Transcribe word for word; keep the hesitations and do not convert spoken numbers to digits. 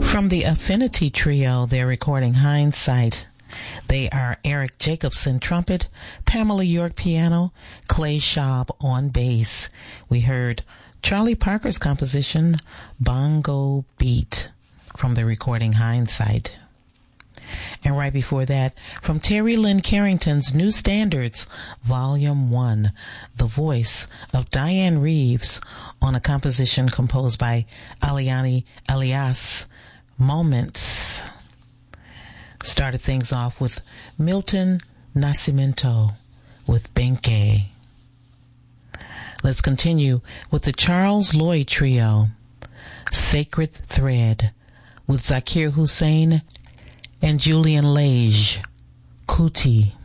From the Affinity Trio, they're recording Hindsight. They are Eric Jacobson trumpet, Pamela York piano, Clay Schaub on bass. We heard Charlie Parker's composition, Bongo Beat, from the recording Hindsight. And right before that, from Terry Lynn Carrington's New Standards, Volume one, the voice of Diane Reeves on a composition composed by Aliani Elias, Moments. Started things off with Milton Nascimento with Benke. Let's continue with the Charles Lloyd Trio, Sacred Thread, with Zakir Hussain and Julian Lage, Kuti.